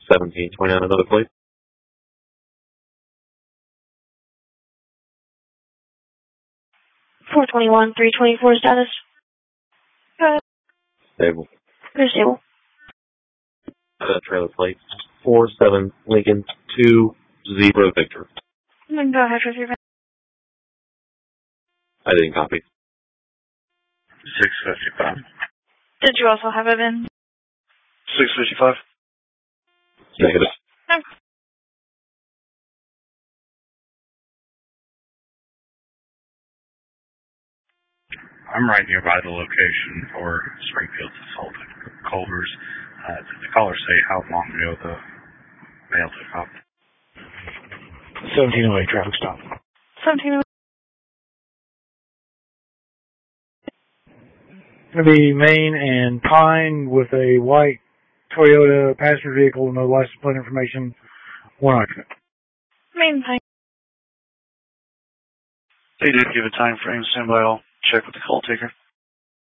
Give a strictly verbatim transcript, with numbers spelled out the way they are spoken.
seventeen twenty-nine, another plate. four twenty-one, three twenty-four status. Go ahead. Stable. You're stable. Uh, trailer plate. four seven Lincoln two zero Victor. Then go ahead with your... I didn't copy. six fifty-five. Did you also have it in? six fifty-five. Negative. No. I'm right nearby the location for Springfield's assaulted Culver's. Uh, did the caller say how long ago the male took off? seventeen oh eight traffic stop. seventeen oh eight. Going to be Main and Pine with a white Toyota passenger vehicle, no license plate information, one occupant. Main Pine. They did give a time frame. Stand by. I'll check with the call taker.